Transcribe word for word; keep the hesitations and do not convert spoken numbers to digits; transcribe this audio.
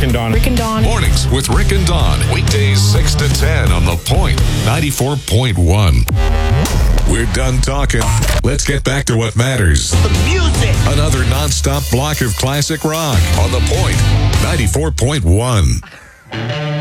Rick and Dawn. Rick and Dawn. Mornings with Rick and Dawn. Weekdays six to ten on The Point. ninety-four point one. We're done talking. Let's get back to what matters. The music. Another nonstop block of classic rock on The Point. ninety-four point one.